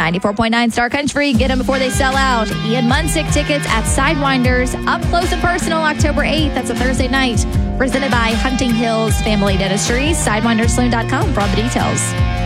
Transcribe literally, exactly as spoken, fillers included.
ninety-four point nine Star Country. Get them before they sell out. Ian Munsick tickets at Sidewinders. Up close and personal October eighth. That's a Thursday night. Presented by Hunting Hills Family Dentistry. Sidewindersaloon dot com for all the details.